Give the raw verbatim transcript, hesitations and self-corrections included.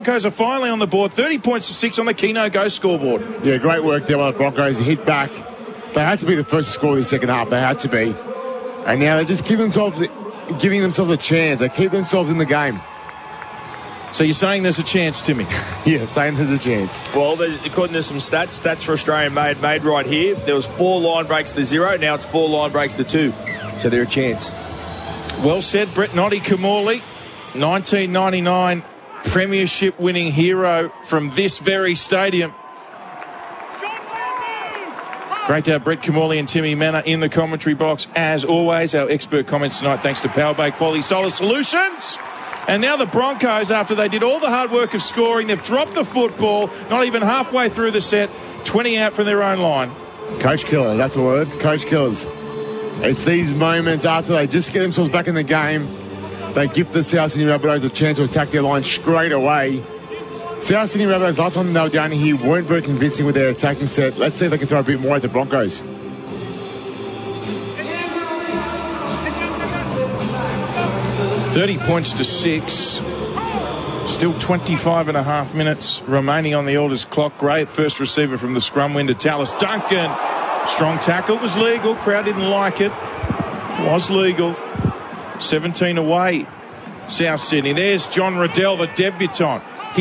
Broncos are finally on the board, thirty points to six on the Keno Go scoreboard. Yeah, great work there by the Broncos. Hit back. They had to be the first to score the second half. They had to be. And now they just keep themselves, giving themselves a chance. They keep themselves in the game. So you're saying there's a chance, Timmy? Yeah, I'm saying there's a chance. Well, according to some stats, stats for Australian made, made right here, there was four line breaks to zero. Now it's four line breaks to two. So they're a chance. Well said, Brett Noddy Kamali, nineteen ninety-nine premiership winning hero from this very stadium. Great to have Brett Kamali and Timmy Manor in the commentary box as always. Our expert comments tonight thanks to Power Bay Quality Solar Solutions. And now the Broncos, after they did all the hard work of scoring, they've dropped the football, not even halfway through the set, twenty out from their own line. Coach killer, that's a word. Coach killers. It's these moments after they just get themselves back in the game. They give the South Sydney Rabbitohs a chance to attack their line straight away. South Sydney Rabbitohs, last time they were down here, weren't very convincing with their attacking set. Let's see if they can throw a bit more at the Broncos. thirty points to six. Still twenty-five and a half minutes remaining on the Elders clock. Gray at first receiver from the scrum win to Tallis Duncan. Strong tackle, was legal. Crowd didn't like it. Was legal. seventeen away, South Sydney. There's John Riddell, the debutant.